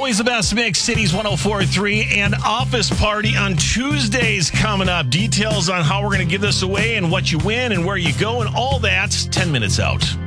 Always the best mix, Cities 104.3 and Office Party on Tuesdays coming up. Details on how we're going to give this away and what you win and where you go and all that's 10 minutes out.